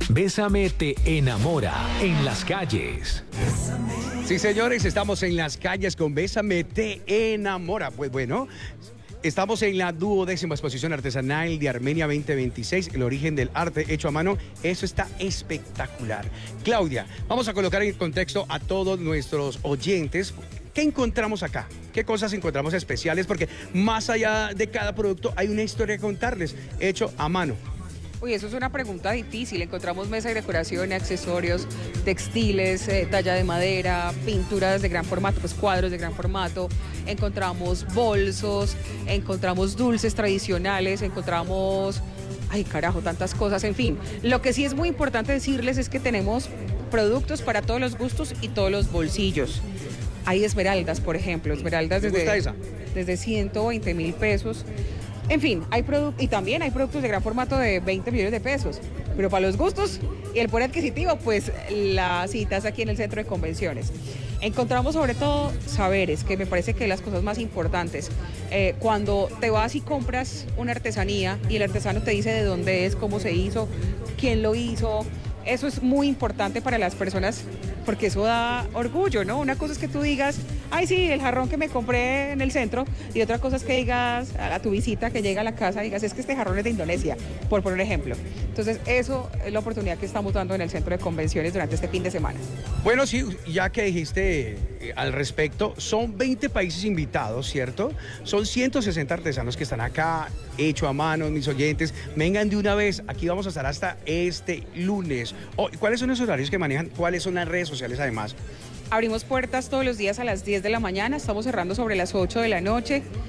Bésame te enamora en las calles. Sí, señores, estamos en las calles con Bésame te enamora. Pues bueno, estamos en la 12ª exposición artesanal de Armenia 2026, el origen del arte hecho a mano. Eso está espectacular. Claudia, vamos a colocar en contexto a todos nuestros oyentes. ¿Qué encontramos acá? ¿Qué cosas encontramos especiales? Porque más allá de cada producto hay una historia que contarles, hecho a mano. Uy, eso es una pregunta difícil. Encontramos mesa y decoración, accesorios, textiles, talla de madera, pinturas de gran formato, pues cuadros de gran formato. Encontramos bolsos, encontramos dulces tradicionales, encontramos... Ay, carajo, tantas cosas, en fin. Lo que sí es muy importante decirles es que tenemos productos para todos los gustos y todos los bolsillos. Hay esmeraldas, por ejemplo, esmeraldas desde 120.000 pesos. En fin, y también hay productos de gran formato de 20 millones de pesos. Pero para los gustos y el poder adquisitivo, pues las citas aquí en el centro de convenciones. Encontramos sobre todo saberes, que me parece que las cosas más importantes. Cuando te vas y compras una artesanía y el artesano te dice de dónde es, cómo se hizo, quién lo hizo, eso es muy importante para las personas porque eso da orgullo, ¿no? Una cosa es que tú digas, ay sí, el jarrón que me compré en el centro, y otra cosa es que digas a tu visita que llega a la casa, digas, es que este jarrón es de Indonesia, por poner un ejemplo. Entonces eso es la oportunidad que estamos dando en el centro de convenciones durante este fin de semana. Bueno, sí, ya que dijiste al respecto, son 20 países invitados, ¿cierto? Son 160 artesanos que están acá, hecho a mano, mis oyentes. Vengan de una vez, aquí vamos a estar hasta este lunes. ¿Cuáles son los horarios que manejan? ¿Cuáles son las redes sociales además? Abrimos puertas todos los días a las 10 de la mañana, estamos cerrando sobre las 8 de la noche.